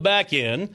back in.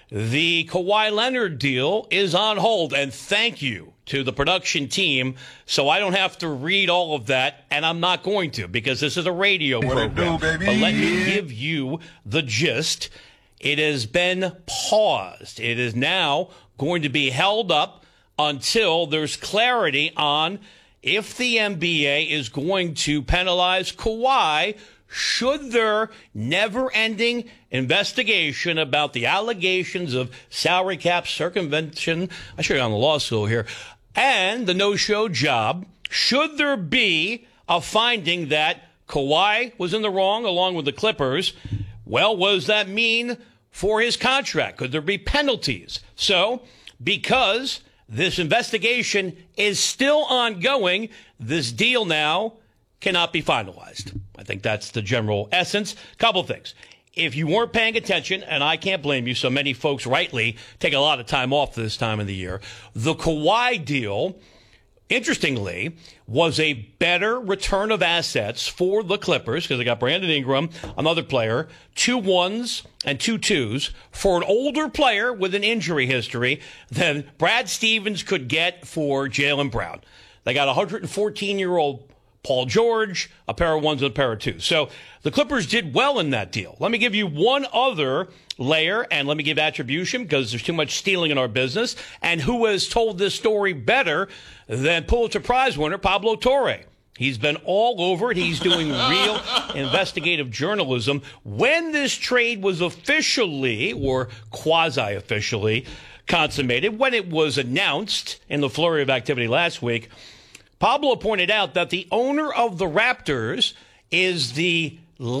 The Kawhi Leonard deal is on hold, and thank you to the production team, so I don't have to read all of that, and I'm not going to because this is a radio program. But let me give you the gist. It has been paused. It is now going to be held up until there's clarity on if the NBA is going to penalize Kawhi should their never-ending investigation about the allegations of salary cap circumvention, I should have gone to law school here, and the no-show job, should there be a finding that Kawhi was in the wrong along with the Clippers, well, what does that mean for his contract? Could there be penalties? So, because this investigation is still ongoing, this deal now cannot be finalized. I think that's the general essence. Couple things. If you weren't paying attention, and I can't blame you, so many folks rightly take a lot of time off this time of the year, the Kawhi deal, interestingly, was a better return of assets for the Clippers because they got Brandon Ingram, another player, 2 1s and 2 2s for an older player with an injury history than Brad Stevens could get for Jaylen Brown. They got a 114-year-old Paul George, a pair of 1s and a pair of 2s. So the Clippers did well in that deal. Let me give you one other layer, and let me give attribution because there's too much stealing in our business. And who has told this story better than Pulitzer Prize winner Pablo Torre? He's been all over it. He's doing real investigative journalism. When this trade was officially or quasi-officially consummated, when it was announced in the flurry of activity last week, Pablo pointed out that the owner of the Raptors is the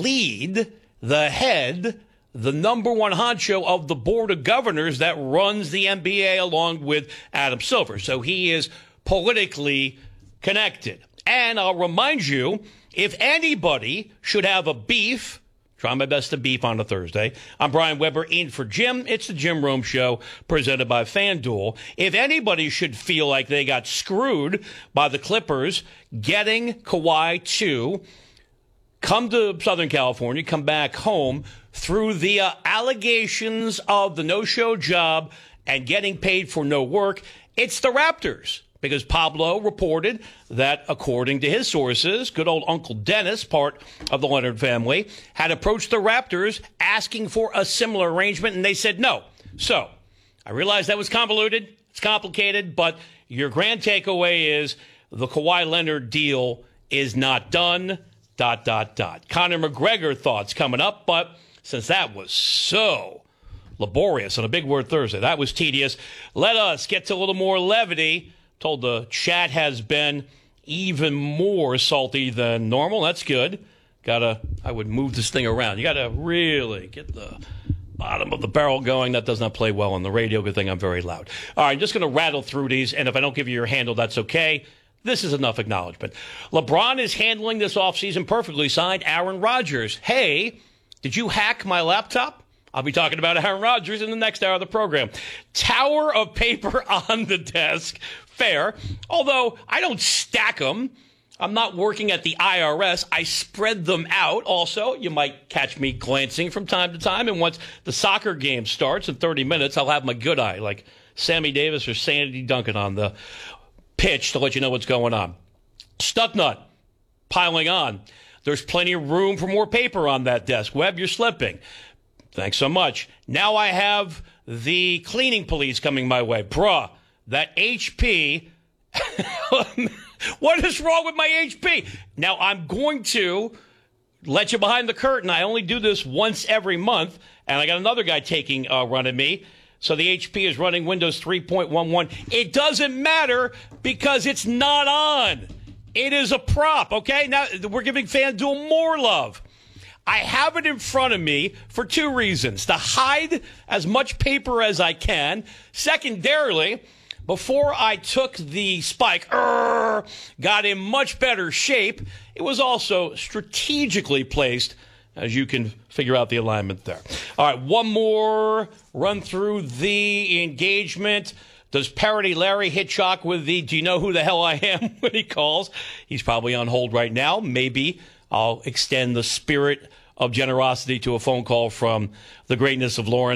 lead, the head, the number one honcho of the board of governors that runs the NBA along with Adam Silver. So he is politically connected. And I'll remind you, if anybody should have a beef, try my best to beef on a Thursday. I'm Brian Weber, in for Jim. It's the Jim Rome Show, presented by FanDuel. If anybody should feel like they got screwed by the Clippers getting Kawhi to come to Southern California, come back home through the allegations of the no-show job and getting paid for no work, it's the Raptors. Because Pablo reported that, according to his sources, good old Uncle Dennis, part of the Leonard family, had approached the Raptors asking for a similar arrangement, and they said no. So, I realize that was convoluted, it's complicated, but your grand takeaway is the Kawhi Leonard deal is not done, ... Conor McGregor thoughts coming up, but since that was so laborious on a Big Word Thursday, that was tedious, let us get to a little more levity. Told the chat has been even more salty than normal. That's good. I would move this thing around. You gotta really get the bottom of the barrel going. That does not play well on the radio. Good thing I'm very loud. All right, I'm just gonna rattle through these, and if I don't give you your handle, that's okay. This is enough acknowledgement. LeBron is handling this offseason perfectly. Signed Aaron Rodgers. Hey, did you hack my laptop? I'll be talking about Aaron Rodgers in the next hour of the program. Tower of paper on the desk. Fair. Although I don't stack them. I'm not working at the IRS. I spread them out. Also, you might catch me glancing from time to time. And once the soccer game starts in 30 minutes, I'll have my good eye, like Sammy Davis or Sandy Duncan on the pitch to let you know what's going on. Stucknut piling on. There's plenty of room for more paper on that desk. Webb, you're slipping. Thanks so much. Now I have the cleaning police coming my way. Bruh, that HP. What is wrong with my HP? Now, I'm going to let you behind the curtain. I only do this once every month, and I got another guy taking a run at me. So the HP is running Windows 3.11. It doesn't matter because it's not on. It is a prop, okay? Now, we're giving FanDuel more love. I have it in front of me for 2 reasons. To hide as much paper as I can. Secondarily, before I took the spike, got in much better shape, it was also strategically placed, as you can figure out the alignment there. All right, one more run through the engagement. Does Parody Larry hit Chalk with the "do you know who the hell I am" when he calls? He's probably on hold right now. Maybe I'll extend the spirit of generosity to a phone call from the greatness of Lauren.